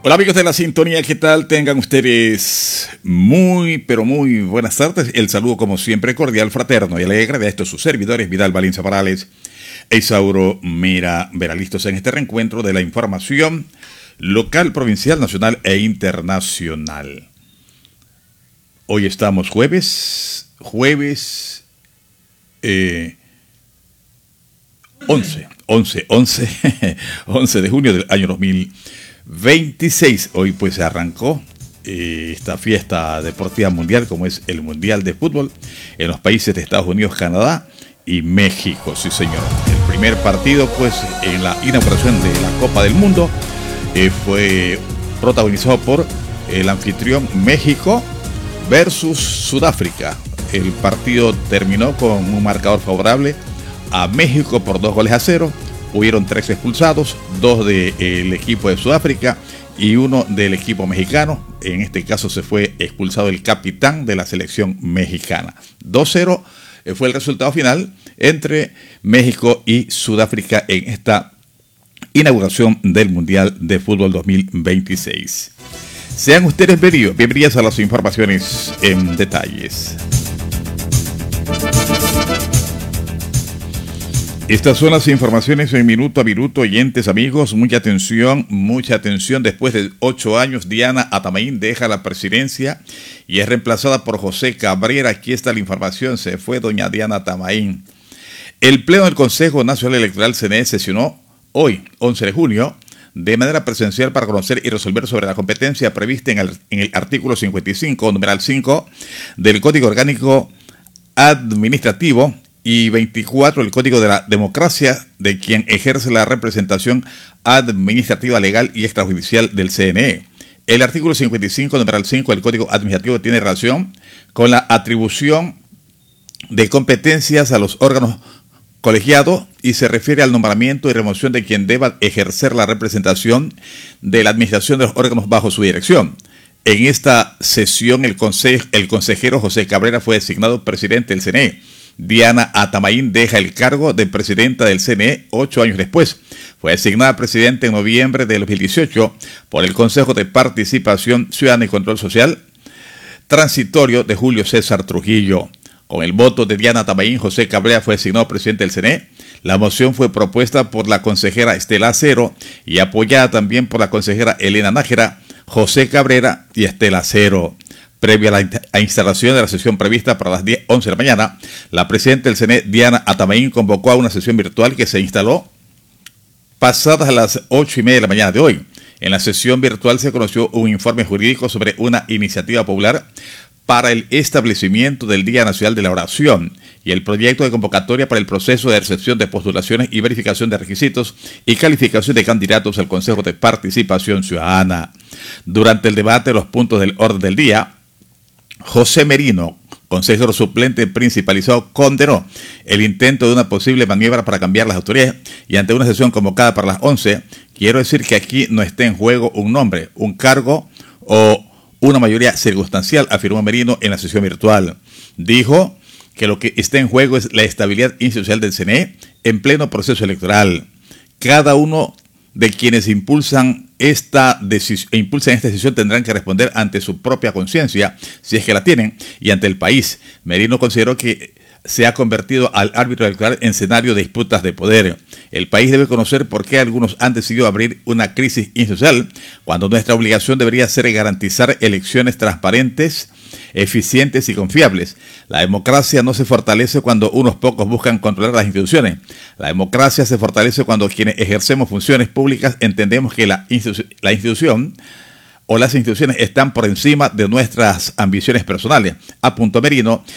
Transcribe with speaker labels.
Speaker 1: Hola amigos de la sintonía, ¿qué tal? Tengan ustedes muy, pero muy buenas tardes. El saludo como siempre cordial, fraterno y alegre de estos sus servidores, Vidal Valencia Morales e Isauro Mira Vera, listos en este reencuentro de la información local, provincial, nacional e internacional. Hoy estamos jueves 11 de junio del año 2026. Hoy pues se arrancó esta fiesta deportiva mundial, como es el Mundial de Fútbol en los países de Estados Unidos, Canadá y México. Sí, señor. El primer partido pues en la inauguración de la Copa del Mundo fue protagonizado por el anfitrión México versus Sudáfrica. El partido terminó con un marcador favorable a México por 2-0. Hubieron 3 expulsados, 2 del equipo de Sudáfrica y 1 del equipo mexicano. En este caso se fue expulsado el capitán de la selección mexicana. 2-0 fue el resultado final entre México y Sudáfrica en esta inauguración del Mundial de Fútbol 2026. Sean ustedes bienvenidos a las informaciones en detalles. Estas son las informaciones en minuto a minuto, oyentes, amigos, mucha atención. Después de 8 años, Diana Atamaín deja la presidencia y es reemplazada por José Cabrera. Aquí está la información, se fue doña Diana Atamaín. El Pleno del Consejo Nacional Electoral CNE sesionó hoy, 11 de junio, de manera presencial para conocer y resolver sobre la competencia prevista en el artículo 55, numeral 5, del Código Orgánico Administrativo y 24 del Código de la Democracia, de quien ejerce la representación administrativa, legal y extrajudicial del CNE. El artículo 55, numeral 5 del Código Administrativo tiene relación con la atribución de competencias a los órganos colegiados y se refiere al nombramiento y remoción de quien deba ejercer la representación de la administración de los órganos bajo su dirección. En esta sesión, el consejero José Cabrera fue designado presidente del CNE. Diana Atamaín deja el cargo de presidenta del CNE 8 años después. Fue designada presidenta en noviembre de 2018 por el Consejo de Participación Ciudadana y Control Social transitorio de Julio César Trujillo. Con el voto de Diana Atamaín, José Cabrera fue designado presidente del CNE. La moción fue propuesta por la consejera Estela Acero y apoyada también por la consejera Elena Nájera, José Cabrera y Estela Acero. Previa a la instalación de la sesión prevista para las 11 de la mañana, la presidenta del CNE, Diana Atamaín, convocó a una sesión virtual que se instaló pasadas a las 8:30 de la mañana de hoy. En la sesión virtual se conoció un informe jurídico sobre una iniciativa popular para el establecimiento del Día Nacional de la Oración y el proyecto de convocatoria para el proceso de recepción de postulaciones y verificación de requisitos y calificación de candidatos al Consejo de Participación Ciudadana. Durante el debate de los puntos del orden del día, José Merino, consejero suplente principalizado, condenó el intento de una posible maniobra para cambiar las autoridades y ante una sesión convocada para las 11, quiero decir que aquí no está en juego un nombre, un cargo o una mayoría circunstancial, afirmó Merino en la sesión virtual. Dijo que lo que está en juego es la estabilidad institucional del CNE en pleno proceso electoral. Cada uno de quienes impulsan esta decisión tendrán que responder ante su propia conciencia, si es que la tienen, y ante el país. Merino consideró que se ha convertido al árbitro electoral en escenario de disputas de poder. El país debe conocer por qué algunos han decidido abrir una crisis institucional, cuando nuestra obligación debería ser garantizar elecciones transparentes, eficientes y confiables. La democracia no se fortalece cuando unos pocos buscan controlar las instituciones. La democracia se fortalece cuando quienes ejercemos funciones públicas entendemos que la institución o las instituciones están por encima de nuestras ambiciones personales, apuntó Merino,